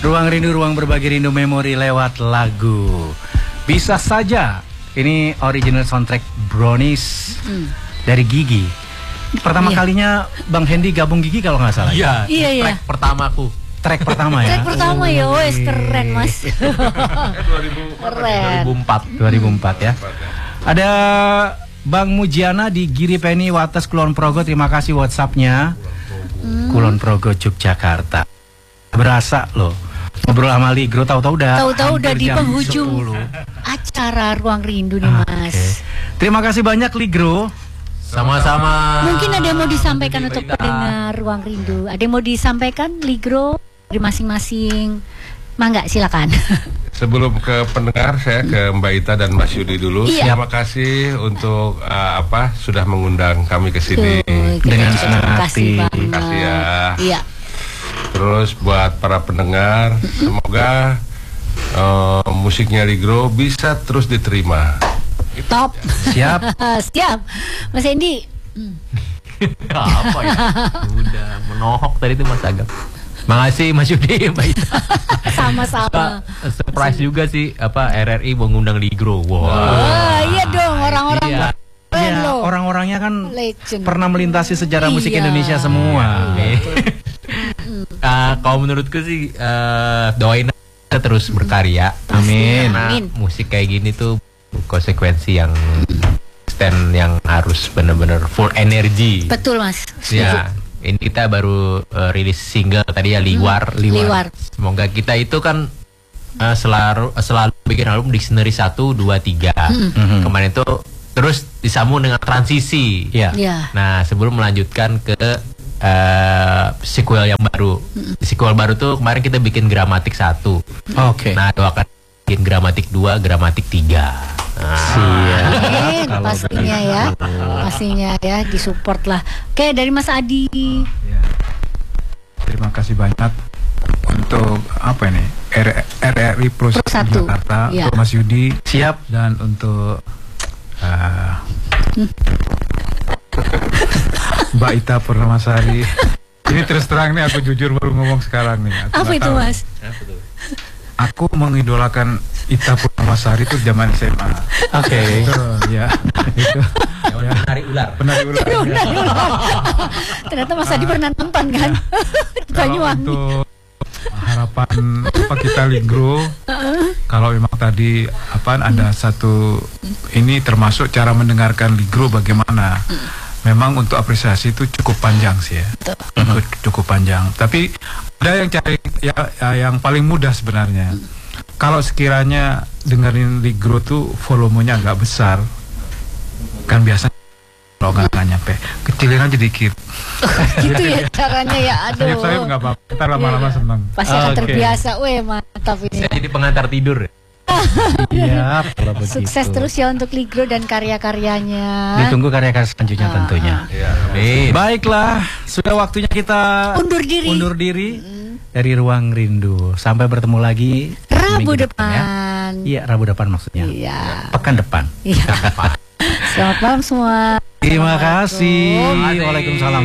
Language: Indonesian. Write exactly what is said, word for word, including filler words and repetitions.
Ruang Rindu, ruang berbagi rindu memori lewat lagu. Bisa saja. Ini original soundtrack Brownies mm. dari Gigi. Pertama iya. kalinya Bang Hendy gabung Gigi kalau nggak salah. Iya, iya, iya. Track pertamaku. Track pertama ya. Track pertama ya, wes keren mas. dua ribu empat. dua ribu empat ya. Ada Bang Mujiana di Giri Penny Wates Kulon Progo. Terima kasih WhatsAppnya. Hmm. Kulon Progo Yogyakarta. Berasa loh. Ngobrol sama Ligro, tahu-tahu udah. Tahu-tahu udah di penghujung acara Ruang Rindu nih mas. Okay. Terima kasih banyak Ligro. Sama-sama. Mungkin ada yang mau disampaikan untuk pendengar Ruang Rindu. Ada yang mau disampaikan Ligro dari masing-masing. Mangga silakan. Sebelum ke pendengar, saya ke Mbak Ita dan Mas Yudi dulu. Iya. Terima kasih untuk uh, apa sudah mengundang kami ke sini dengan senang hati. Terima kasih ya. Iya. Terus buat para pendengar, semoga uh, musiknya Ligro bisa terus diterima. Top. Siap. Siap. Mas Hendy. Apa ya? Udah menohok tadi itu Mas Agam. Makasih Mas Yudi, Mbak Ita. Sama-sama. Surprise juga sih apa R R I mau ngundang Ligro. Wow. Wah, iya dong orang-orang. Iya. Ya, orang-orangnya kan legend. Pernah melintasi sejarah musik iya. Indonesia semua. Iya. uh, kalau menurutku sih uh, doain kita terus berkarya. Amin. Karena Amin. musik kayak gini tuh konsekuensi yang stand yang harus benar-benar full energi. Betul mas. Ya. Ini kita baru uh, rilis single tadi ya Liwar. Hmm, Liwar. Liwar. Semoga kita itu kan uh, selalu selalu bikin album Dictionary satu, dua, tiga. Mm-hmm. Kemarin itu terus disambung dengan transisi. Ya. Yeah. Nah sebelum melanjutkan ke uh, sequel yang baru. Mm-hmm. Sequel baru tuh kemarin kita bikin Gramatik satu. Oke. Okay. Nah doakan bikin Gramatik dua, Gramatik tiga. Nah, siap. Pastinya ya, pastinya ya disupport lah. Oke dari Mas Adi. Ya. Terima kasih banyak untuk apa ini R R I Plus Jakarta, ya. Untuk Mas Yudi siap dan untuk uh, hmm. Mbak Ita Purnamasari. Ini terus terang nih aku jujur baru ngomong sekarang nih. Aku apa itu tahu. Mas? Aku mengidolakan Ita Purnamasari itu zaman S M A. Oke. Okay. Itu ya. Itu. Ya. Penari ular. Penari ular. Penari ular. Ternyata Mas Adi pernah nonton kan? Banyuwangi. Untuk harapan apa kita Ligro, kalau memang tadi apa ada satu ini termasuk cara mendengarkan Ligro bagaimana. Memang untuk apresiasi itu cukup panjang sih ya, cukup, cukup panjang. Tapi ada yang cari ya, ya yang paling mudah sebenarnya. Kalau sekiranya dengerin Ligro tuh volumenya agak besar, kan biasa kalau nggak nyampe, kecilin aja dikit. Gitu ya caranya ya, aduh. Saya nggak apa-apa, kita lama-lama senang. Pasti akan okay. terbiasa, weh mantap ini. Saya jadi pengantar tidur. Iya, sukses terus ya untuk Ligro dan karya-karyanya. Ditunggu karya-karya selanjutnya ah, tentunya. Ya, baiklah, sudah waktunya kita undur diri. Undur diri mm. dari Ruang Rindu. Sampai bertemu lagi Rabu depan. Iya, ya. Rabu depan maksudnya. Iya. Pekan depan. Iya. Selamat malam semua. Terima kasih. Waalaikumsalam.